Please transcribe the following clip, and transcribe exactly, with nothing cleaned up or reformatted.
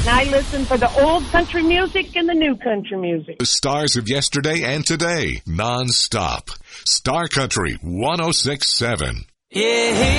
And I listen for the old country music and the new country music. The stars of yesterday and today, non-stop. Star Country one oh six point seven. Yeah.